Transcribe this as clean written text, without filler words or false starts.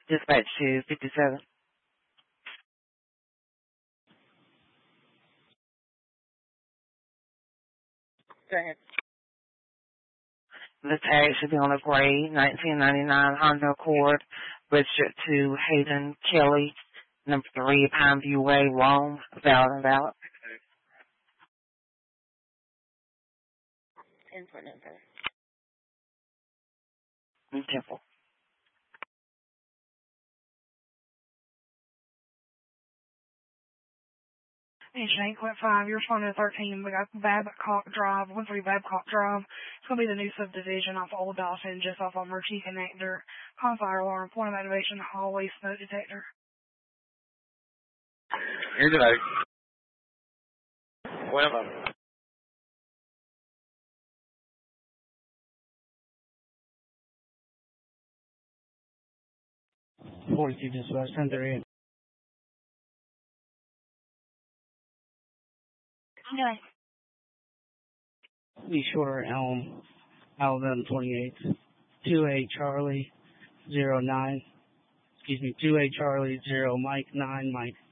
Dispatch to 57. Dang it. The tag should be on a gray 1999 Honda Accord, registered to Hayden Kelly, number 3, Pineview Way, Rome, valid. Input number. Temple. Engine 8.5, you're responding to 13. We got Babcock Drive, 13 Babcock Drive. It's going to be the new subdivision off Old Dawson, just off of Murchie Connector. Con fire alarm, point of activation, hallway smoke detector. Here today. Well, 42 dispatch, 1038. Okay. Lee Shorter, Elm, Alabama 28. 2A Charlie 09. 2A Charlie 0 Mike 9 Mike.